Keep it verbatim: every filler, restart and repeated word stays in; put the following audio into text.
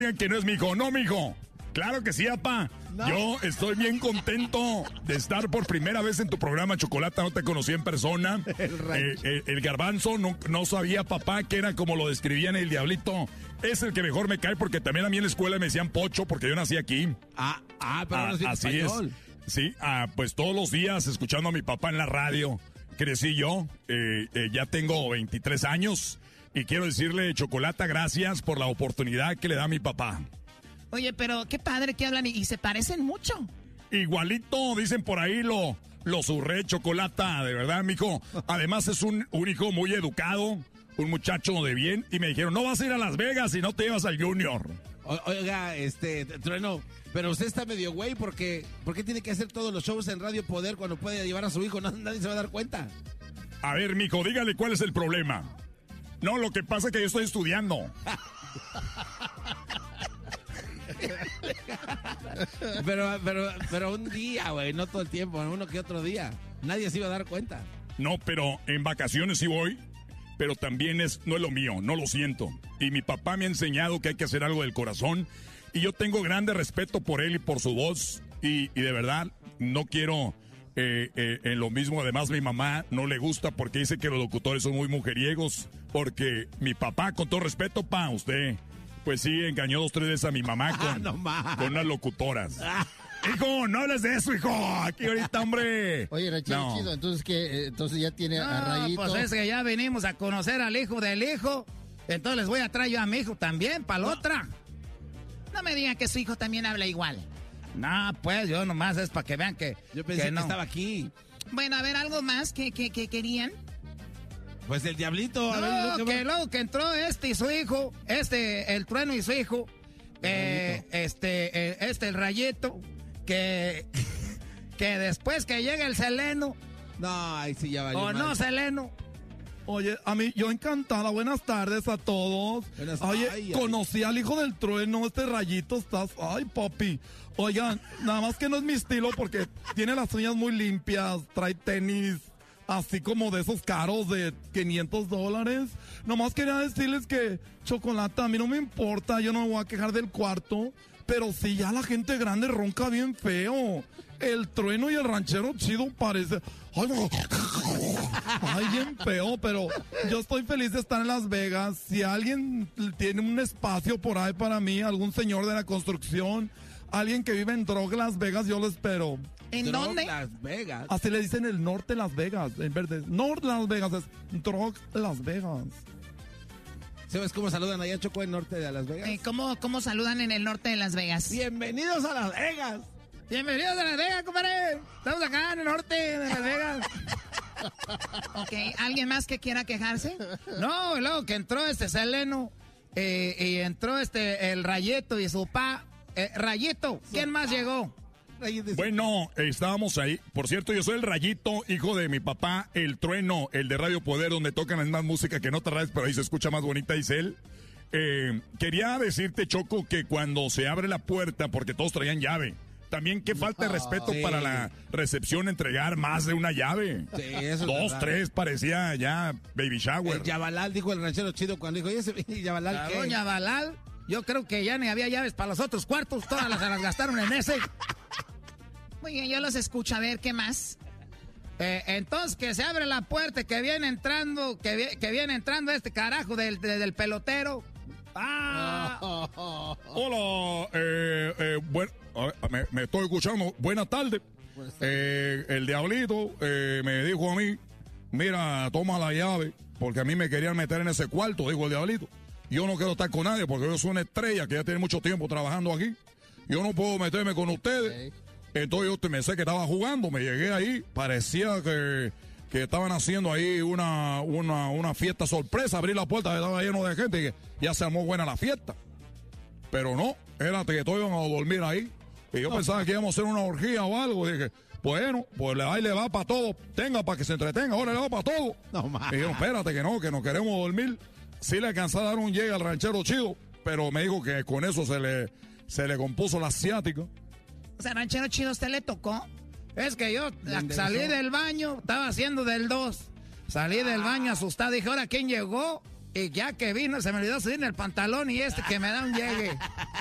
Que no es mi hijo, no, mi hijo. Claro que sí, papá. No. Yo estoy bien contento de estar por primera vez en tu programa, Chocolata. No te conocí en persona. El, eh, eh, el garbanzo no, no sabía, papá, que era como lo describían el diablito. Es el que mejor me cae porque también a mí en la escuela me decían Pocho porque yo nací aquí. Ah, ah, pero ah, no así español. es. Sí, ah, pues todos los días escuchando a mi papá en la radio. Crecí yo, eh, eh, ya tengo veintitrés años y quiero decirle, Chocolata, gracias por la oportunidad que le da mi papá. Oye, pero qué padre que hablan y, y se parecen mucho. Igualito, dicen por ahí, lo, lo surré, Chocolata, de verdad, mijo. Además es un, un hijo muy educado, un muchacho de bien, y me dijeron, no vas a ir a Las Vegas si no te llevas al Junior. O, oiga, este, Trueno, pero usted está medio güey porque, ¿por qué tiene que hacer todos los shows en Radio Poder cuando puede llevar a su hijo? No, nadie se va a dar cuenta. A ver, mijo, dígale cuál es el problema. No, lo que pasa es que yo estoy estudiando. pero, pero, pero un día, güey, no todo el tiempo, uno que otro día. Nadie se iba a dar cuenta. No, pero en vacaciones sí voy, pero también es, no es lo mío, no lo siento. Y mi papá me ha enseñado que hay que hacer algo del corazón. Y yo tengo grande respeto por él y por su voz. Y, y de verdad, no quiero eh, eh, en lo mismo. Además, mi mamá no le gusta porque dice que los locutores son muy mujeriegos. Porque mi papá, con todo respeto, pa, usted... Pues sí, engañó dos, tres veces a mi mamá con, ah, no con unas locutoras. Ah. Hijo, no hables de eso, hijo. Aquí ahorita, hombre. Oye, Ranchero no. Chido, entonces que entonces ya tiene no, a Rayito. Pues es que ya venimos a conocer al hijo del hijo. Entonces les voy a traer yo a mi hijo también, para la no. otra. No me digan que su hijo también habla igual. No, pues yo nomás es para que vean que. Yo pensé que, que no. estaba aquí. Bueno, a ver, algo más que, que, que querían. Pues el diablito. No, a ver, que luego que entró este y su hijo, este, el Trueno y su hijo, eh, este, eh, este, el Rayito, que, que después que llega el Seleno. No, ahí sí ya valió O mal. no, Seleno. Oye, a mí, yo encantada, buenas tardes a todos. Buenas, Oye, ay, conocí ay. al hijo del Trueno, este Rayito, estás, ay, papi. Oigan, nada más que no es mi estilo porque tiene las uñas muy limpias, trae tenis así como de esos caros de quinientos dólares. Nomás quería decirles que, Chocolata, a mí no me importa, yo no me voy a quejar del cuarto, pero si ya la gente grande ronca bien feo. El Trueno y el Ranchero Chido parece... Ay, ay, bien feo, pero yo estoy feliz de estar en Las Vegas. Si alguien tiene un espacio por ahí para mí, algún señor de la construcción, alguien que vive en Drog Las Vegas, yo lo espero. ¿En Drog dónde? Las Vegas. Así le dicen el norte Las Vegas, en verde. Norte Las Vegas es Drog Las Vegas. ¿Sabes cómo saludan allá, Choco, en norte de Las Vegas? Eh, ¿cómo, ¿Cómo saludan en el norte de Las Vegas? Bienvenidos a Las Vegas. Bienvenidos a Las Vegas, compadre. Estamos acá en el norte de Las Vegas. Ok, ¿alguien más que quiera quejarse? No, luego que entró este Seleno eh, y entró este el Rayito y su pa. Eh, Rayito, ¿quién más llegó? Bueno, estábamos ahí. Por cierto, yo soy el Rayito, hijo de mi papá, el Trueno, el de Radio Poder, donde tocan la misma música que en otras radios, pero ahí se escucha más bonita, dice él. Eh, quería decirte, Choco, que cuando se abre la puerta, porque todos traían llave, también qué falta de respeto sí. para la recepción entregar más de una llave. Sí, eso Dos, es tres, parecía ya baby shower. El Yabalal, dijo el Ranchero Chido cuando dijo, ¿y ese Yabalal La qué? doña Balal, yo creo que ya ni había llaves para los otros cuartos, todas las, las gastaron en ese. Muy bien, yo los escucho, a ver, ¿qué más? Eh, entonces, que se abre la puerta, que viene entrando, que, vi, que viene entrando este carajo del, de, del pelotero. ¡Ah! Hola, eh, eh, bueno, me, me estoy escuchando. Buenas tardes. Eh, el Diablito eh, me dijo a mí, mira, toma la llave, porque a mí me querían meter en ese cuarto, dijo el Diablito. Yo no quiero estar con nadie, porque yo soy una estrella que ya tiene mucho tiempo trabajando aquí. Yo no puedo meterme con ustedes. Okay. Entonces yo me sé que estaba jugando, me llegué ahí, parecía que, que estaban haciendo ahí una, una, una fiesta sorpresa, abrí la puerta, estaba lleno de gente y ya se armó buena la fiesta. Pero no, era que todos iban a dormir ahí. Y yo no. pensaba que íbamos a hacer una orgía o algo. Y dije, bueno, pues ahí le va para todo, tenga para que se entretenga, ahora le va para todo. No más. Y dijeron, espérate que no, que no queremos dormir. Sí le alcanzé a dar un llegue al Ranchero Chido, pero me dijo que con eso se le, se le compuso la asiática. O sea, Ranchero Chido, ¿usted le tocó? Es que yo salí del baño, estaba haciendo del dos. Salí ah. del baño asustado, dije, ¿ahora quién llegó? Y ya que vino, se me olvidó subir el pantalón y este que me da un llegue.